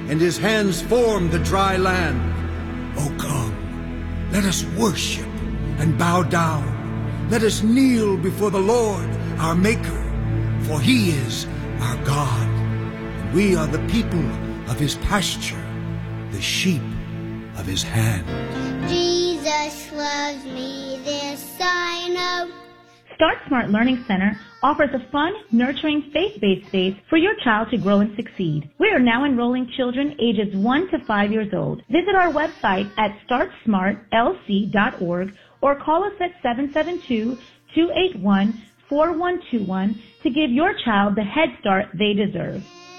and his hands formed the dry land. O come, let us worship and bow down. Let us kneel before the Lord, our Maker, for he is our God, and we are the people of his pasture, the sheep of his hand. Jesus loves me, this I know. Start Smart Learning Center offers a fun, nurturing, faith-based space for your child to grow and succeed. We are now enrolling children ages 1 to 5 years old. Visit our website at startsmartlc.org or call us at 772-281-4121 to give your child the head start they deserve.